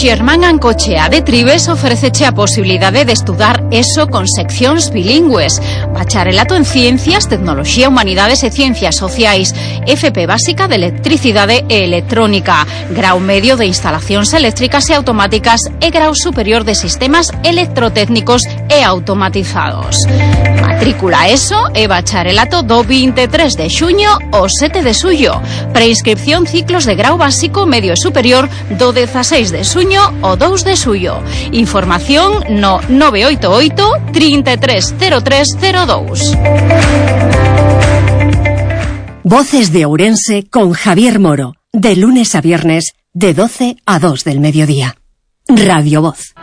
Germán Ancochea de Tribes ofréceche a posibilidade de estudar ESO con seccións bilingües, bacharelato en Ciencias, Tecnoloxía, Humanidades e Ciencias Sociais, FP básica de Electricidade e Electrónica, grau medio de Instalacións Eléctricas e Automáticas e grau superior de Sistemas Electrotécnicos e Automatizados. Matrícula ESO e bacharelato do 23 de xuño ao 7 de xullo. Preinscripción ciclos de grau básico, medio e superior do 16 de xuño ao 2 de xullo. Información no 988 330302. Voces de Ourense con Javier Moro, de lunes a viernes, de 12 a 2 del mediodía. Radio Voz.